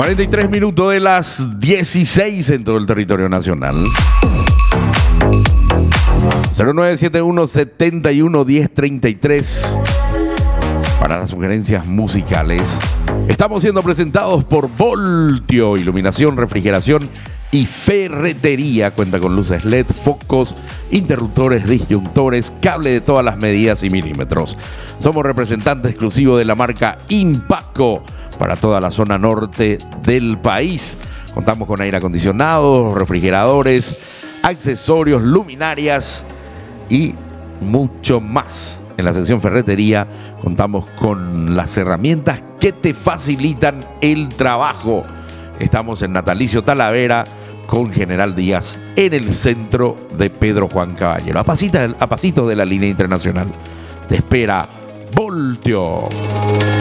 43 minutos de las 16 en todo el territorio nacional. 0971 71 1033 para las sugerencias musicales. Estamos siendo presentados por Voltio, iluminación, refrigeración y ferretería. Cuenta con luces LED, focos, interruptores, disyuntores, cable de todas las medidas y milímetros. Somos representante exclusivo de la marca Impacco para toda la zona norte del país. Contamos con aire acondicionado, refrigeradores, accesorios, luminarias y mucho más. En la sección ferretería contamos con las herramientas que te facilitan el trabajo. Estamos en Natalicio Talavera con General Díaz en el centro de Pedro Juan Caballero. A pasito de la línea internacional. Te espera Voltio.